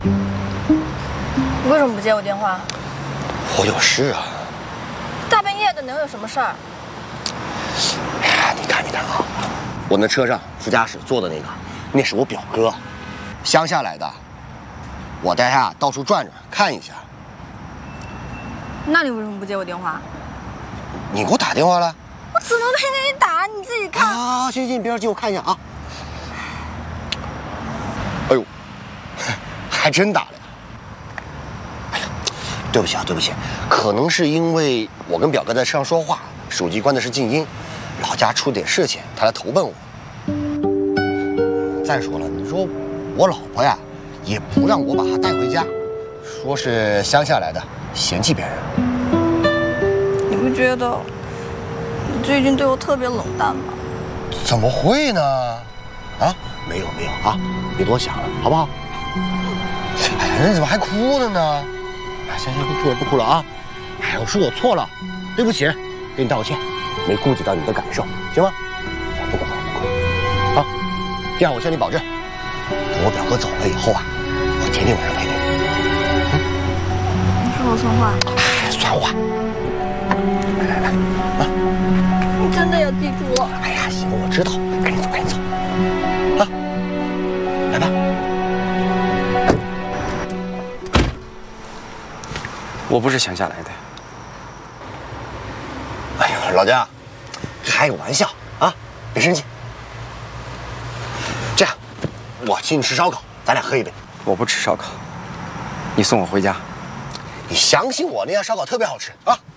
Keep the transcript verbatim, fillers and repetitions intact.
你为什么不接我电话？ 我有事啊。 大半夜的能有什么事儿？ 哎呀，你看，你看啊，我那车上副驾驶坐的那个，那是我表哥，乡下来的。我带他到处转转看一下。 那你为什么不接我电话？ 你给我打电话了？ 我怎么没给你打？你自己看。 啊，行行，你别着急，我看一下啊。哎呦，还真打了呀！哎呀，对不起啊，对不起，可能是因为我跟表哥在车上说话，手机关的是静音，老家出点事情，他来投奔我。再说了，你说我老婆呀，也不让我把她带回家，说是乡下来的，嫌弃别人。 你不觉得你最近对我特别冷淡吗？ 怎么会呢？啊，没有没有啊，别多想了，好不好？哎呀，你怎么还哭了呢？哎，行行，不哭了不哭了啊！哎，我说我错了，对不起，给你道歉，没顾及到你的感受，行吗？不哭了不哭了啊！这样我向你保证，等我表哥走了以后啊，我天天晚上陪你。嗯、 你说我算话？ 哎，算话。来来来，啊！ 你真的要记住了。 哎呀，行，我知道，赶紧走，赶紧走，啊，来吧。 我不是乡下来的。 哎呦，老家，开个玩笑啊，别生气。这样，我请你吃烧烤，咱俩喝一杯。 我不吃烧烤，你送我回家。 你相信我，那家烧烤特别好吃啊。